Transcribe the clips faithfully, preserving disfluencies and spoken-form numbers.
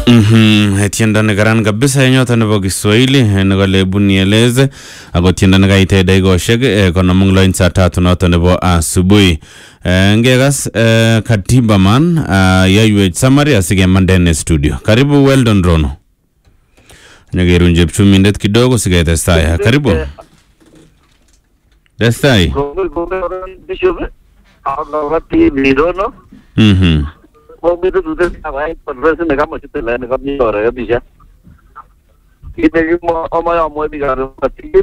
Mhm, tienda nikaran kabisa yenyota nebo Kiswahili nikole bunieleze ako tienda nikaite daikoshek kono mungloin saa tatu noto nebo asubuhi. Ngekas Katiba Man yaiwech summary asige mandene studio. Karibu Weldon Rono. Nyagerun jepchumindet kidogo sige testai. Karibu. Testai. Mhm. Mungkin itu sudah sampai konversi negara masih terlalu negara ni orang bisa. Kita ni mau amai amai biar berpikir.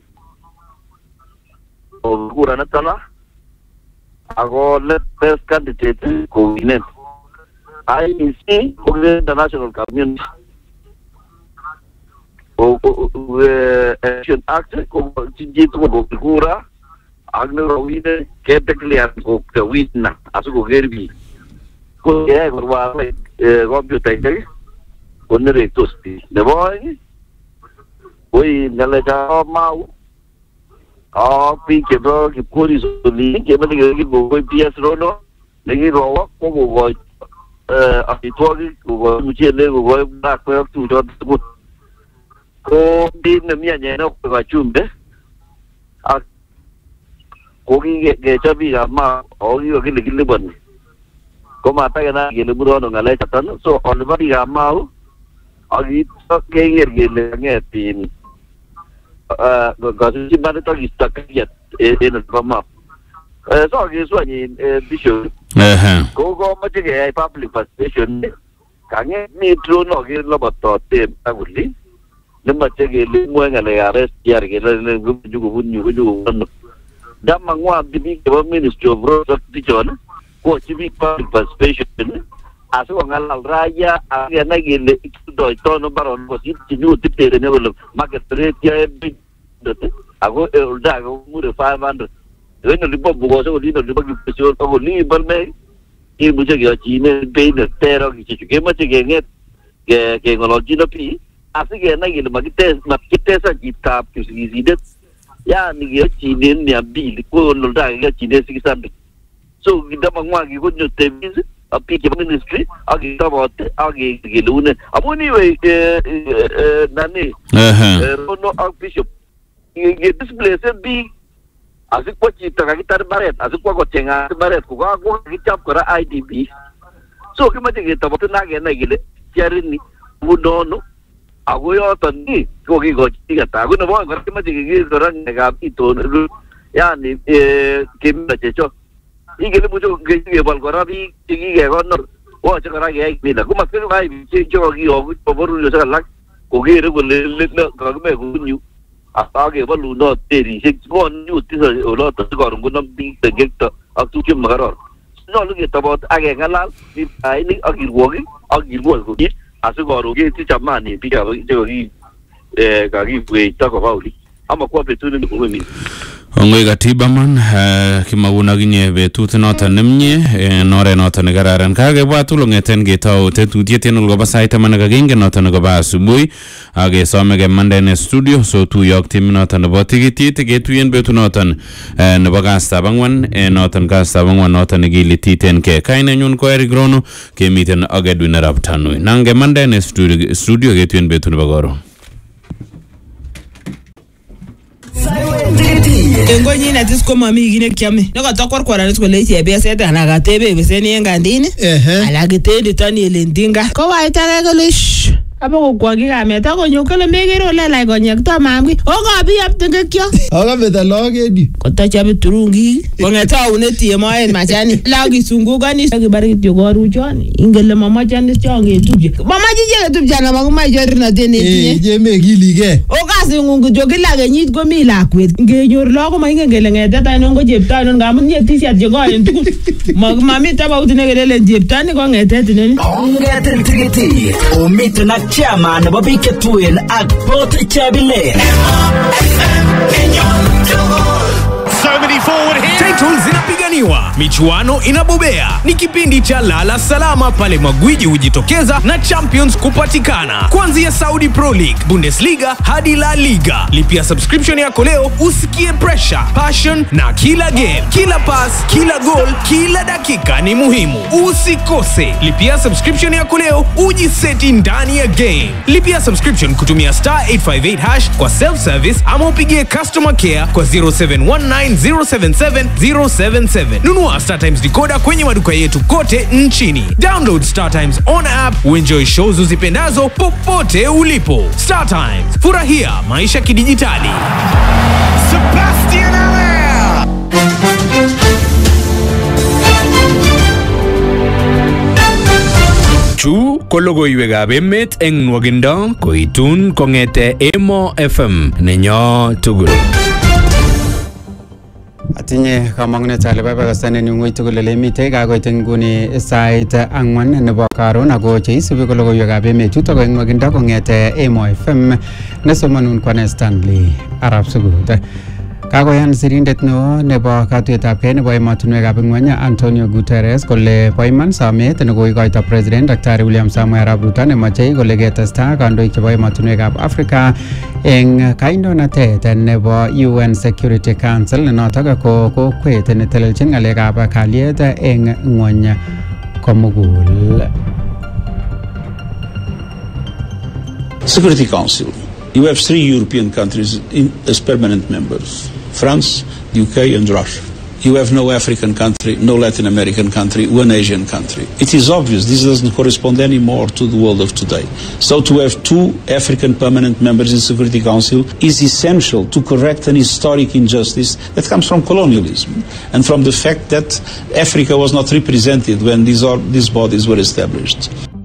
Oh, kurang ada. Aku let best candidate kau ini. I C international community. Oh, action act kau cincin tu kau kurang. Agne kau ini kita clear kau kawin na. Asu kau gerbi. Ko ya berwa eh computer ini onne rectosti de boy oi ngale ja mau a pi ke do ki pori soli ke ba ni ki bo P S rono ni ro ko bo bo eh a ti to ki ko mu che le ko ba ko tu do ko ko din na mi anya no ko chumbe a ko ki ke cha bi ga ma o ki ki ki le bon ko mata kana gele burono ngale chatan so already gamau agi to kenger gele ngetin eh gasu simane to istakiyat en kama eh so agi so ni bisho eh ko ko mate ge public participation kange ni trono ge lobato te aguli lemma te ge mo ngale arrest yar ge le jugo bunyu jugo damma ngwa bibi ke ministry of road dijon ko civic public participation aso ngalal raya aga nagile do tono baron ko sit tinyu titere ne wala market rate ya bi ago ulda go mure five hundred eno libo bugo so lino libo ki peso ko ni balme ki buje ga chine be de tero ki chu ke ma che ge nget ke ke ngolo jino pi asige nagile magite makite sa jita ki sidet ya ni ge chine ni abi ko ulda ga chine sigisam so kita mangwagi ko nyo temis api ke ministry agi tabote agi gelune amuni we nani eh no archbishop ge display se bi asik ko chita ka gitar baret asik ko ko chenga baret ko ko kitap kora I D B so ke mate ge tabote na ge na gele charini mudono agoyo tani ko gi go tiga ta go no mo ko mate ge ran ga ito yani eh ke mate cho igele mucho ge bal gorabi tigi ge gonor o chakara ge mina kuma ke vai che cho gi o boru yo sala ko ge re go le le ka me go nyu ata ge balu no teri se go nyu ti so lo to go rum no bi te ge to aktu che magaro no lu ge tabot age galal ni ai ni agir go gi agir go go gi asu go ru ge ti chamani bi ga ge gi eh ga gi we ta ko bauli ama kwa petu ni ko mi Ongoi Katiba Man kimaguna ginye betut noto nemnye nore noto negararan kage bwatu longeten getau tetutiet en ulgo basaita managa genge noto nego ba asubuhi age somege mandene studio so tu yok tim noto nebo tigiti tigetuyen betu noto nebo gasta bangwan noto gasta bangwan noto negili titen ke kaine nyun ko Eric Rono kemiten agedwin raptanui nange mandene studio studio getuyen betu nebo goro Engo nyina tisko mami gine kiame no ka kwarkwara ni skole che be seta na ga tebe be seni engandini ala gitendi tani elendinga ko wa itare golish abo ko gi ga meta ko nyokele megero la la go nyekta mamgi o ga bi aptenge kyo o ga meta logedi ko ta chabe turungi ko ngeta uneti mo en machani la gi sungu gani gi bari ti go ruchoni ingele mama chani chonge tuje mama jije tuje na magu ma jori na deni eh je me gilige o ga singu jogi la ga nyit go mi la kwet ngenyor logo ma ingele ngeta ta no go jepta no ga mun yeti sia je go en tuku mag mami ta ba utine gele jepta ni go ngeta tineni ngeta tigiti o mitna chairman Bobby Ketwin at Port Chabile. so many forward here. Titles zinapiganiwa, michuano inabobea. Ni kipindi cha lala salama pale magwiji hujitokeza na champions kupatikana. Kuanzia Saudi Pro League, Bundesliga hadi La Liga. Lipia subscription yako leo usikie pressure, passion na kila game, kila pass, kila goal, kila dakika ni muhimu. Usikose. Lipia subscription yako leo ujiseti ndani ya game. Lipia subscription kutumia star eight five eight hash kwa self service ama upigie customer care kwa zero seven one nine zero seven seven zero seven seven. Nunua Star Times decoder kwenye maduka yetu kote nchini. Download Star Times on app, uenjoy shows uzipendazo popote ulipo. Star Times, furahia maisha kidijitali. Sebastian Allaire. Chu ko logoiwekab emet eng nwogindo koitun kongete Emo F M nenyo tugul. Atinye kamangunet ale babakastane ni ngoi tugul le mitei kakoit nguni sait angwan nebo karon ako cheisubi ko logoiwekab emet chuto ko eng nwogindo kongete Emo F M nesomanun kwa Stanley Arab Sugut. Kakoyan sirindet neo nebo katuyetab kei nebo emotinwekab ng'wony Antonio Guterres kole bo iman somet nekoikoito President Daktari William Samoei Arap Ruto nemochei kole ketesta kandoik chebo emotinwekab Afrika eng kandoinatet nebo U N Security Council nenotok ko kokwet netelelchin ng'alekab kalyet eng ng'wony komugul. Security Council. You have three European countries in, as permanent members. France, U K and Russia. You have no African country, no Latin American country, one Asian country. It is obvious this doesn't correspond anymore to the world of today. So to have two African permanent members in the Security Council is essential to correct an historic injustice that comes from colonialism and from the fact that Africa was not represented when these, are, these bodies were established.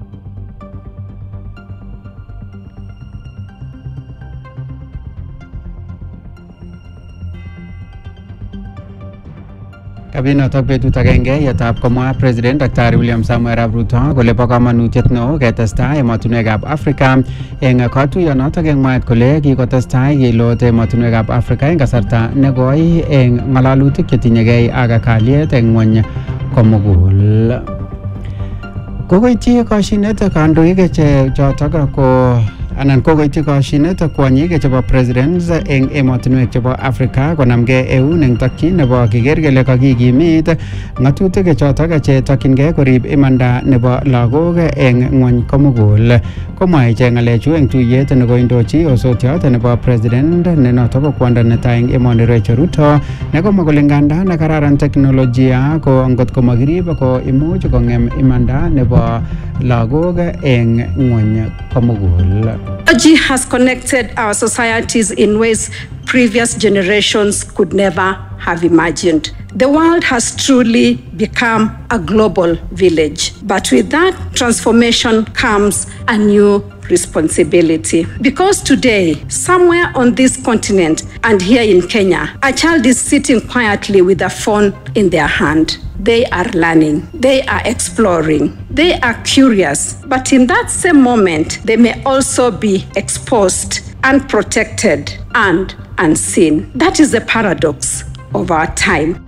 Kabinotok betut agenge yetab komwa President Daktari William Samoei Arap Ruto kole bo kamanutiet neo ketestai emotinwekab Afrika eng katuiyonotok eng mwaet kole kikotestai kilot emotinwekab Afrika eng kasarta negoi eng ng'alalutik chetinyegei ak kalyet eng ng'wony komugul. Kokoityi koshinet kandoik che chotok ko anan kokoityi koshinet kwonyik chebo presidents eng emotinwek chebo Afrika konamgei eun eng tokyin nebo kiker kele kakikimit ng'atutik chotok che tokyingei korib imanda nebo lagok eng ng'wony komugul. Komwa ichek ng'alechu eng tuyet nekoindochi osotiot nebo president nenotok ko kwondo netai eng emoni Rachel Ruto nekomwa kole nganda nekararan teknolojia ko ngot ko makirib ko imuch kong'em imanda nebo lagok eng ng'wony komugul. Technology has connected our societies in ways previous generations could never have imagined. The world has truly become a global village. But with that transformation comes a new responsibility. Because today, somewhere on this continent and here in Kenya, a child is sitting quietly with a phone in their hand. They are learning, they are exploring, they are curious, but in that same moment, they may also be exposed, unprotected, and unseen. That is the paradox of our time.